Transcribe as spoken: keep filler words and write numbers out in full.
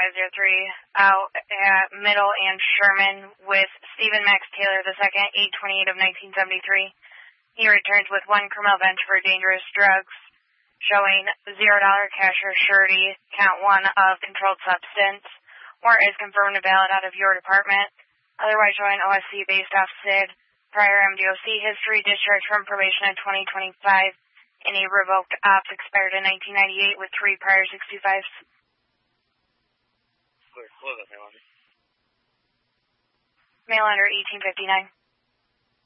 five zero three out at Middle and Sherman with Stephen Max Taylor the second, eight twenty-eight of nineteen seventy-three. He returns with one criminal bench for dangerous drugs, showing zero dollar cash or surety, count one of controlled substance. Warrant is confirmed and valid out of your department. Otherwise showing O S C based off S I D, prior M D O C history, discharged from probation in twenty twenty-five. Any revoked ops expired in nineteen ninety-eight with three prior sixty-fives. Clear. Close up, mail under. Mail under eighteen fifty-nine.